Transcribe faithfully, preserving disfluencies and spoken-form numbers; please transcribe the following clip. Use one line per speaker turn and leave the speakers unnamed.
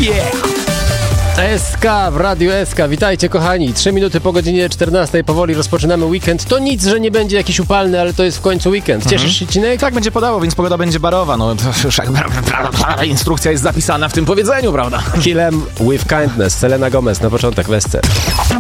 Yeah! S K w Radiu S K. Witajcie kochani. Trzy minuty po godzinie czternastej powoli rozpoczynamy weekend. To nic, że nie będzie jakiś upalny, ale to jest w końcu weekend. Cieszysz
mhm.
się, Cinek?
Tak będzie podało, więc pogoda będzie barowa. No to już jak instrukcja jest zapisana w tym powiedzeniu, prawda?
Kill 'em with kindness. Selena Gomez na początek, Wesce.